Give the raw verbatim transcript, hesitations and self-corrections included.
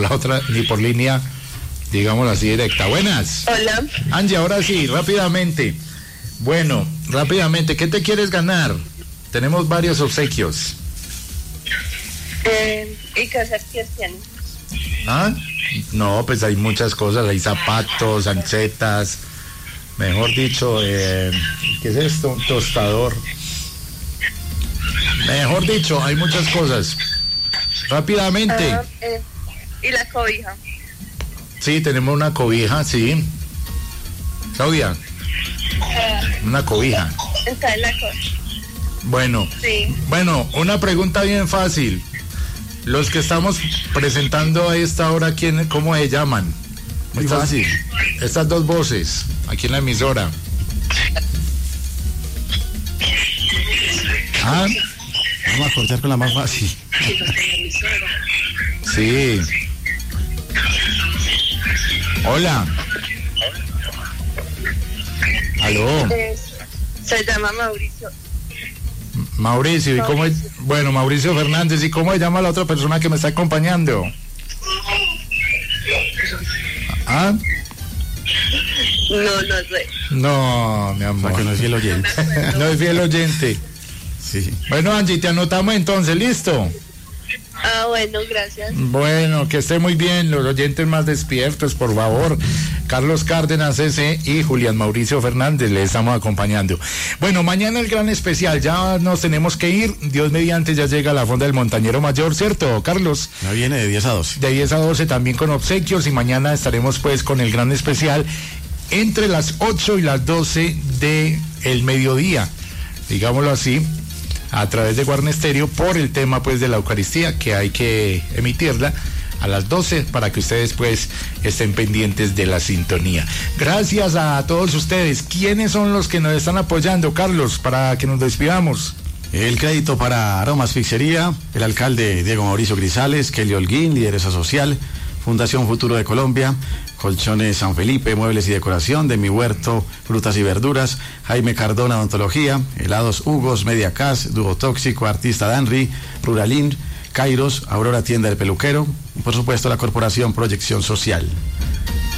la otra, ni por línea, digámoslo así, directa. Buenas. Hola. Angie, ahora sí, rápidamente. Bueno, rápidamente, ¿qué te quieres ganar? Tenemos varios obsequios. Eh, ¿Y qué obsequios tienes? ¿Ah? No, pues hay muchas cosas, hay zapatos, anchetas, mejor dicho, eh, ¿qué es esto? Un tostador. Mejor dicho, hay muchas cosas. Rápidamente. Ah, eh, ¿Y la cobija? Sí, tenemos una cobija, sí. Claudia, Ah, una cobija. Está en la cosa. Bueno, Sí. bueno, una pregunta bien fácil. Los que estamos presentando a esta hora, ¿quién, cómo se llaman? Muy Estas- fácil. Estas dos voces, aquí en la emisora. Ah, Vamos a cortar con la más fácil. sí. Hola. Aló. Eh, se llama Mauricio. Mauricio, ¿y cómo es? Bueno, Mauricio Fernández, ¿y cómo se llama la otra persona que me está acompañando? ¿Ah? No, no sé. No, mi Para amor. que no es fiel oyente. No es fiel oyente. Sí. Bueno, Angie, te anotamos entonces, ¿listo? Ah, bueno, gracias. Bueno, que esté muy bien, los oyentes más despiertos, por favor. Carlos Cárdenas ese y Julián Mauricio Fernández le estamos acompañando. Bueno, mañana el gran especial, ya nos tenemos que ir. Dios mediante ya llega la Fonda del Montañero Mayor, ¿cierto, Carlos? Ya viene de diez a doce. De diez a doce también con obsequios y mañana estaremos pues con el gran especial entre las ocho y las doce de el mediodía, digámoslo así, a través de Guarne Estéreo por el tema pues de la Eucaristía, que hay que emitirla a las doce para que ustedes pues estén pendientes de la sintonía. Gracias a todos ustedes. ¿Quiénes son los que nos están apoyando, Carlos, para que nos despidamos? El crédito para Aromas Pizzería, el alcalde Diego Mauricio Grisales, Kelly Holguín, Lideresa Social, Fundación Futuro de Colombia, Colchones San Felipe, Muebles y Decoración, de Mi Huerto, Frutas y Verduras, Jaime Cardona, Odontología, Helados Hugos, Mediacas, Dúo Tóxico, Artista Danry, Ruralín, Kairos, Aurora Tienda del Peluquero, y por supuesto la Corporación Proyección Social.